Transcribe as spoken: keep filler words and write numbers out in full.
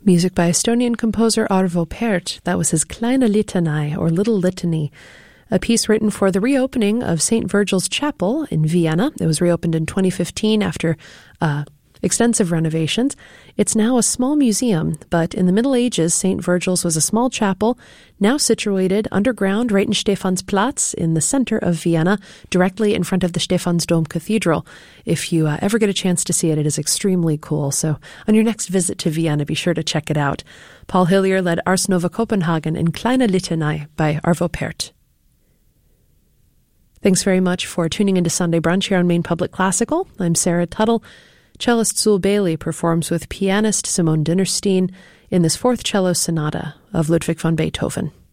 Music by Estonian composer Arvo Pärt. That was his Kleine Litanei, or Little Litany, a piece written for the reopening of Saint Virgil's Chapel in Vienna. It was reopened in twenty fifteen after uh, extensive renovations. It's now a small museum, but in the Middle Ages, Saint Virgil's was a small chapel, now situated underground right in Stephansplatz in the center of Vienna, directly in front of the Stephansdom Cathedral. If you uh, ever get a chance to see it, it is extremely cool. So on your next visit to Vienna, be sure to check it out. Paul Hillier led Ars Nova Copenhagen in Kleine Litanei by Arvo Pärt. Thanks very much for tuning into Sunday Brunch here on Maine Public Classical. I'm Sarah Tuttle. Cellist Zul Bailey performs with pianist Simone Dinnerstein in this fourth cello sonata of Ludwig van Beethoven.